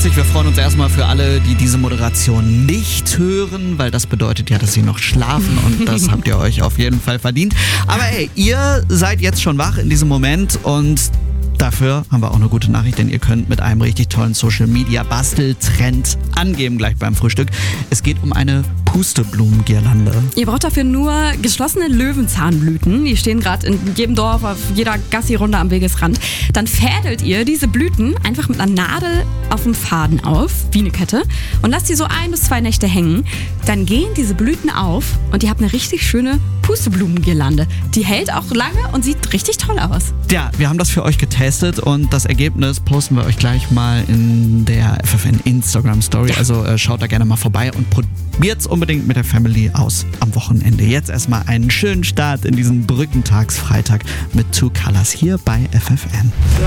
witzig. Wir freuen uns erstmal für alle, die diese Moderation nicht hören, weil das bedeutet ja, dass sie noch schlafen und das habt ihr euch auf jeden Fall verdient. Aber hey, ihr seid jetzt schon wach in diesem Moment und dafür haben wir auch eine gute Nachricht, denn ihr könnt mit einem richtig tollen Social-Media-Basteltrend angeben gleich beim Frühstück. Es geht um eine Pusteblumen-Girlande. Ihr braucht dafür nur geschlossene Löwenzahnblüten. Die stehen gerade in jedem Dorf, auf jeder Gassi-Runde am Wegesrand. Dann fädelt ihr diese Blüten einfach mit einer Nadel auf dem Faden auf, wie eine Kette, und lasst die so 1 bis 2 Nächte hängen. Dann gehen diese Blüten auf und ihr habt eine richtig schöne Pusteblumen-Girlande. Die hält auch lange und sieht richtig toll aus. Ja, wir haben das für euch getestet und das Ergebnis posten wir euch gleich mal in der FFN Instagram Story. Also schaut da gerne mal vorbei und probiert's unbedingt mit der Family aus am Wochenende. Jetzt erstmal einen schönen Start in diesen Brückentagsfreitag mit Two Colors hier bei FFN.